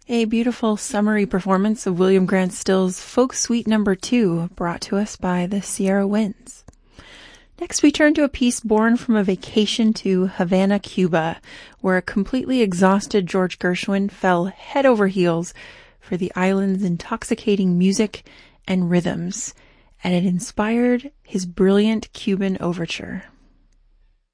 A beautiful summary performance of William Grant Still's Folk Suite No. 2, brought to us by the Sierra Winds. Next, we turn to a piece born from a vacation to Havana, Cuba, where a completely exhausted George Gershwin fell head over heels for the island's intoxicating music and rhythms, and it inspired his brilliant Cuban overture.